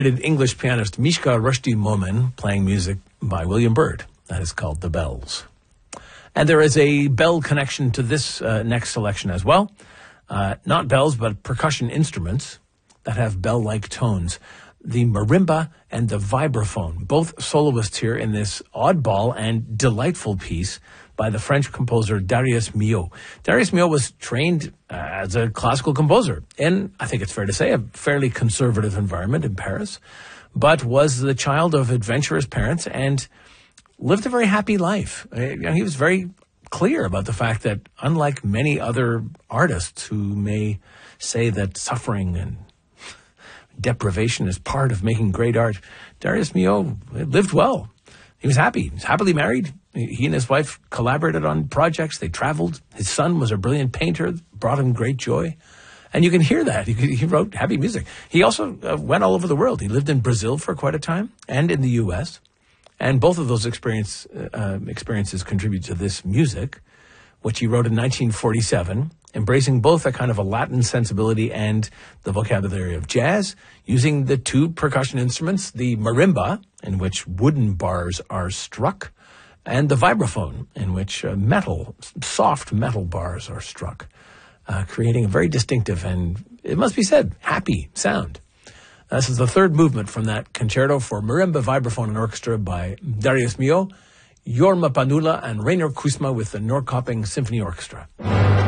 English pianist Mishka Rushdie Momin playing music by William Byrd. That is called The Bells. And there is a bell connection to this next selection as well. Not bells, but percussion instruments that have bell-like tones. The marimba and the vibraphone, both soloists here in this oddball and delightful piece by the French composer Darius Milhaud. Darius Milhaud was trained as a classical composer in, I think it's fair to say, a fairly conservative environment in Paris, but was the child of adventurous parents and lived a very happy life. He was very clear about the fact that, unlike many other artists who may say that suffering and deprivation is part of making great art, Darius Milhaud lived well. He was happy. He was happily married. He and his wife collaborated on projects. They traveled. His son was a brilliant painter, brought him great joy. And you can hear that. He wrote happy music. He also went all over the world. He lived in Brazil for quite a time and in the U.S., and both of those experiences contribute to this music, which he wrote in 1947, embracing both a kind of a Latin sensibility and the vocabulary of jazz, using the two percussion instruments, the marimba, in which wooden bars are struck, and the vibraphone, in which soft metal bars are struck, creating a very distinctive and, it must be said, happy sound. This is the third movement from that concerto for marimba, vibraphone, and orchestra by Darius Milhaud, Jorma Panula, and Rainer Kusma with the Norrköping Symphony Orchestra.